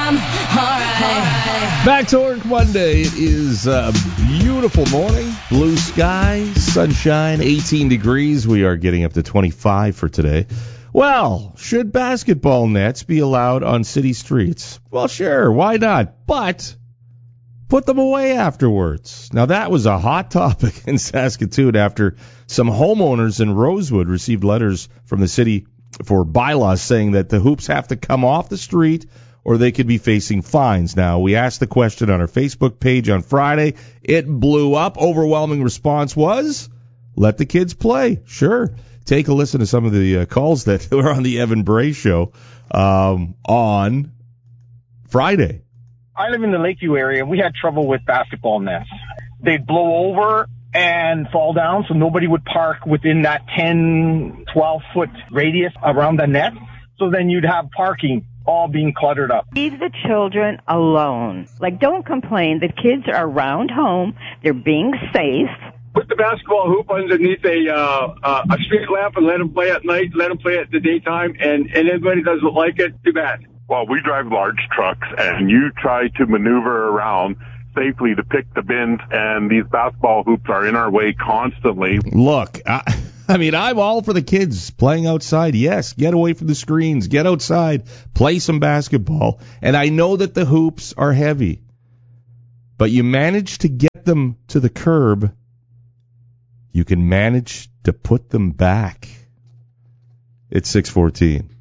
Alright. Back to work Monday. It is a beautiful morning. Blue sky, sunshine, 18 degrees. We are getting up to 25 for today. Well, should basketball nets be allowed on city streets? Well, sure, why not? But put them away afterwards. Now, that was a hot topic in Saskatoon after some homeowners in Rosewood received letters from the city for bylaws saying that the hoops have to come off the street or they could be facing fines. Now, we asked the question on our Facebook page on Friday. It blew up. Overwhelming response was, let the kids play. Sure. Take a listen to some of the calls that were on the Evan Bray show on Friday. I live in the Lakeview area. We had trouble with basketball nets. They'd blow over and fall down, so nobody would park within that 10, 12-foot radius around the net. So then you'd have parking all being cluttered up. Leave the children alone. Don't complain. The kids are around home. They're being safe. Put the basketball hoop underneath a street lamp and let them play at night, let them play at the daytime, and anybody doesn't like it, too bad. Well, we drive large trucks, and you try to maneuver around safely to pick the bins, and these basketball hoops are in our way constantly. Look, I'm all for the kids playing outside. Yes, get away from the screens, get outside, play some basketball. And I know that the hoops are heavy, but you manage to get them to the curb. You can manage to put them back. It's 6:14.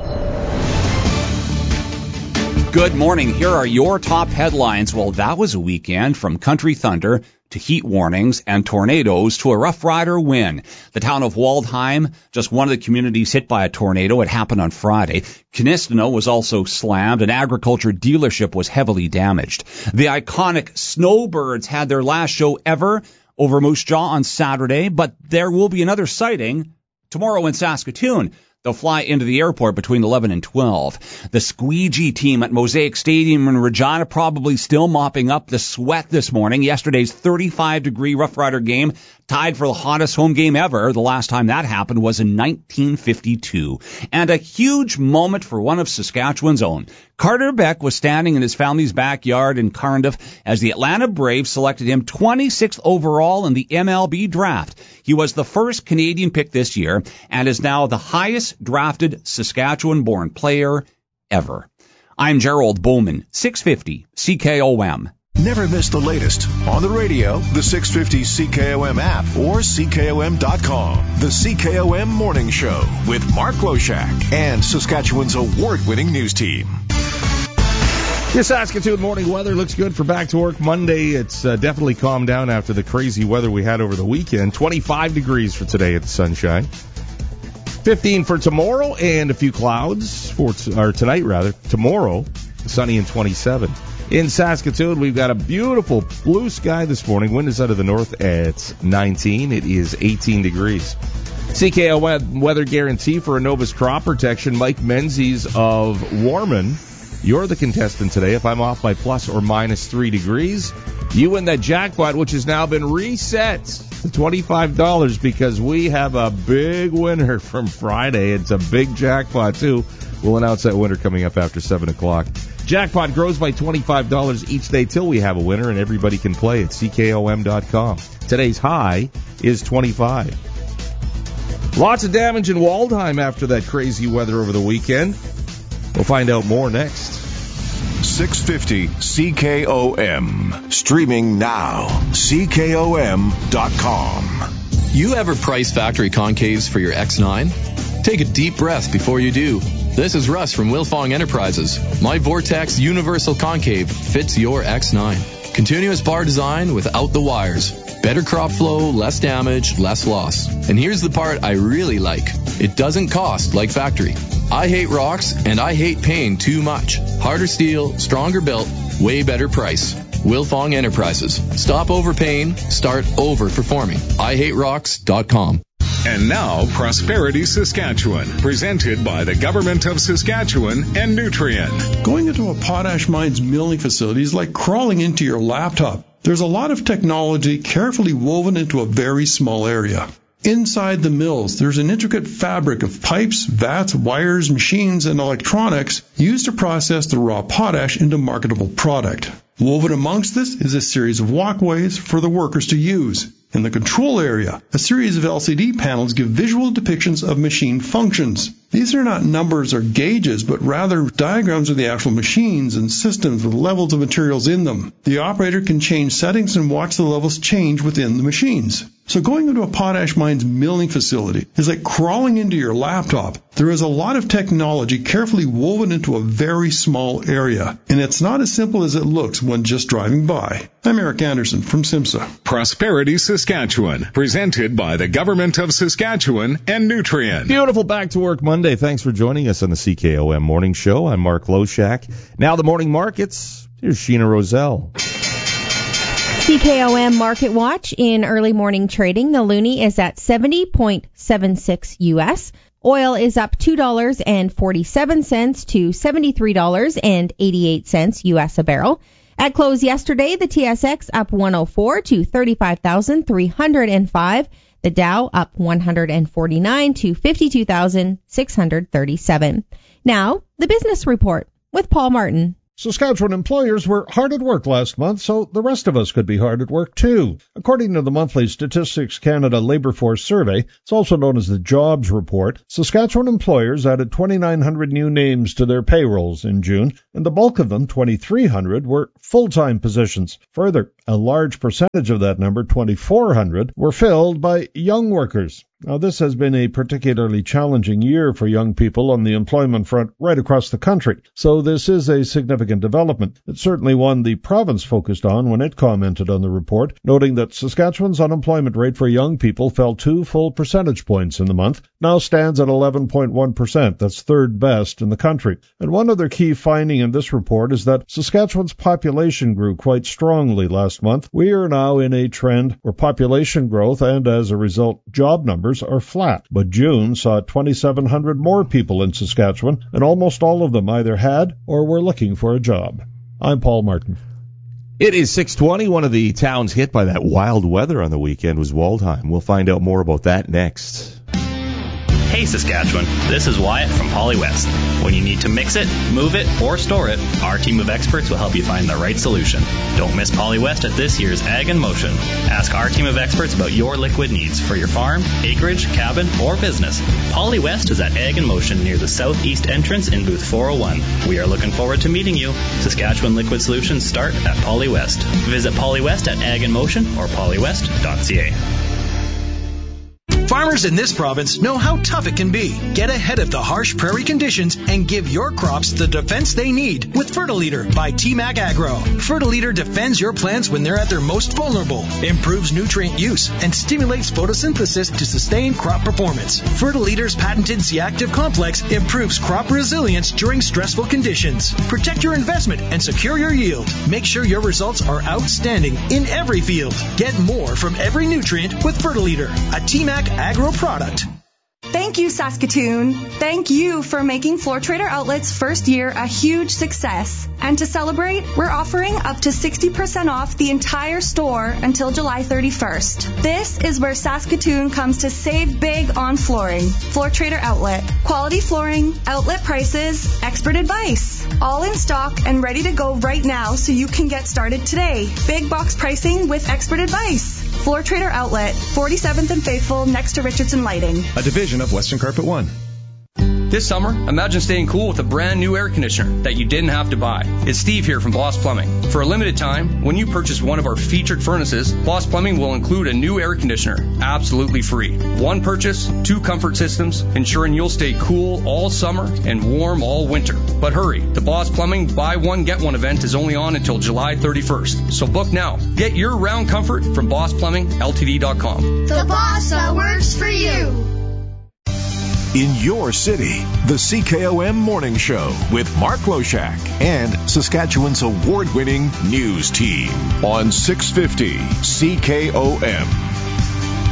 Good morning. Here are your top headlines. Well, that was a weekend from country thunder to heat warnings and tornadoes to a Rough Rider win. The town of Waldheim, just one of the communities hit by a tornado. It happened on Friday. Kinistino was also slammed. An agriculture dealership was heavily damaged. The iconic Snowbirds had their last show ever over Moose Jaw on Saturday, but there will be another sighting tomorrow in Saskatoon. They'll fly into the airport between 11 and 12. The Squeegee team at Mosaic Stadium in Regina probably still mopping up the sweat this morning. Yesterday's 35-degree Rough Rider game tied for the hottest home game ever. The last time that happened was in 1952. And a huge moment for one of Saskatchewan's own. Carter Beck was standing in his family's backyard in Cardiff as the Atlanta Braves selected him 26th overall in the MLB draft. He was the first Canadian pick this year and is now the highest drafted Saskatchewan-born player ever. I'm Gerald Bowman, 650 CKOM. Never miss the latest on the radio, the 650 CKOM app, or CKOM.com. The CKOM Morning Show with Mark Loshak and Saskatchewan's award-winning news team. Your Saskatoon morning weather looks good for back to work Monday. It's definitely calmed down after the crazy weather we had over the weekend. 25 degrees for today at the sunshine. 15 for tomorrow and a few clouds for tonight rather. Tomorrow, sunny and 27. In Saskatoon, we've got a beautiful blue sky this morning. Wind is out of the north at 19. It is 18 degrees. CKO weather guarantee for Innovus crop protection. Mike Menzies of Warman. You're the contestant today. If I'm off by plus or minus 3 degrees, you win that jackpot, which has now been reset to $25 because we have a big winner from Friday. It's a big jackpot, too. We'll announce that winner coming up after 7 o'clock. Jackpot grows by $25 each day till we have a winner, and everybody can play at CKOM.com. Today's high is 25. Lots of damage in Waldheim after that crazy weather over the weekend. We'll find out more next. 650 CKOM. Streaming now. CKOM.com. You ever price factory concaves for your X9? Take a deep breath before you do. This is Russ from Wilfong Enterprises. My Vortex Universal Concave fits your X9. Continuous bar design without the wires. Better crop flow, less damage, less loss. And here's the part I really like. It doesn't cost like factory. I hate rocks and I hate paying too much. Harder steel, stronger built, way better price. Wilfong Enterprises. Stop overpaying, start overperforming. IHateRocks.com. And now, Prosperity Saskatchewan, presented by the Government of Saskatchewan and Nutrien. Going into a potash mine's milling facility is like crawling into your laptop. There's a lot of technology carefully woven into a very small area. Inside the mills, there's an intricate fabric of pipes, vats, wires, machines, and electronics used to process the raw potash into marketable product. Woven amongst this is a series of walkways for the workers to use. In the control area, a series of LCD panels give visual depictions of machine functions. These are not numbers or gauges, but rather diagrams of the actual machines and systems with levels of materials in them. The operator can change settings and watch the levels change within the machines. So going into a potash mine's milling facility is like crawling into your laptop. There is a lot of technology carefully woven into a very small area, and it's not as simple as it looks when just driving by. I'm Eric Anderson from SIMSA. Prosperity Saskatchewan, presented by the Government of Saskatchewan and Nutrien. Beautiful back to work Monday. Thanks for joining us on the CKOM Morning Show. I'm Mark Loshak. Now the morning markets. Here's Sheena Roselle. CKOM Market Watch in early morning trading. The loonie is at 70.76 U.S. Oil is up $2.47 to $73.88 U.S. a barrel. At close yesterday, the TSX up 104 to 35,305. The Dow up 149 to 52,637. Now, the business report with Paul Martin. Saskatchewan employers were hard at work last month, so the rest of us could be hard at work too. According to the monthly Statistics Canada Labour Force Survey, it's also known as the Jobs Report, Saskatchewan employers added 2,900 new names to their payrolls in June, and the bulk of them, 2,300, were full-time positions. Further, a large percentage of that number, 2,400, were filled by young workers. Now, this has been a particularly challenging year for young people on the employment front right across the country, so this is a significant development. It's certainly one the province focused on when it commented on the report, noting that Saskatchewan's unemployment rate for young people fell 2 full percentage points in the month, now stands at 11.1%. That's third best in the country. And one other key finding in this report is that Saskatchewan's population grew quite strongly last month. We are now in a trend where population growth and, as a result, job numbers are flat, but June saw 2,700 more people in Saskatchewan, and almost all of them either had or were looking for a job. I'm Paul Martin. It is 6:20. One of the towns hit by that wild weather on the weekend was Waldheim. We'll find out more about that next. Hey Saskatchewan, this is Wyatt from PolyWest. When you need to mix it, move it, or store it, our team of experts will help you find the right solution. Don't miss PolyWest at this year's Ag in Motion. Ask our team of experts about your liquid needs for your farm, acreage, cabin, or business. PolyWest is at Ag in Motion near the southeast entrance in booth 401. We are looking forward to meeting you. Saskatchewan liquid solutions start at PolyWest. Visit PolyWest at Ag in Motion or polywest.ca. Farmers in this province know how tough it can be. Get ahead of the harsh prairie conditions and give your crops the defense they need with Fertiliter by TMAC Agro. Fertiliter defends your plants when they're at their most vulnerable, improves nutrient use, and stimulates photosynthesis to sustain crop performance. Fertiliter's patented C-Active complex improves crop resilience during stressful conditions. Protect your investment and secure your yield. Make sure your results are outstanding in every field. Get more from every nutrient with Fertiliter, a TMAC Agro product. Thank you, Saskatoon. Thank you for making Floor Trader Outlet's first year a huge success. And to celebrate, we're offering up to 60% off the entire store until July 31st. This is where Saskatoon comes to save big on flooring. Floor Trader Outlet. Quality flooring, outlet prices, expert advice. All in stock and ready to go right now so you can get started today. Big box pricing with expert advice. Floor Trader Outlet, 47th and Faithful, next to Richardson Lighting. A division of Western Carpet One. This summer, imagine staying cool with a brand new air conditioner that you didn't have to buy. It's Steve here from Boss Plumbing. For a limited time, when you purchase one of our featured furnaces, Boss Plumbing will include a new air conditioner, absolutely free. One purchase, 2 comfort systems, ensuring you'll stay cool all summer and warm all winter. But hurry, the Boss Plumbing Buy One Get One event is only on until July 31st. So book now. Get your round comfort from BossPlumbingLTD.com. The boss that works for you. In your city, the CKOM Morning Show with Mark Loshak and Saskatchewan's award-winning news team on 650 CKOM.